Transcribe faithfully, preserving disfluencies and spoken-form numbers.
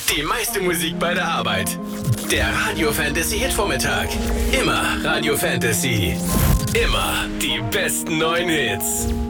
Die meiste Musik bei der Arbeit. Der Radio Fantasy Hit-Vormittag. Immer Radio Fantasy. Immer die besten neuen Hits.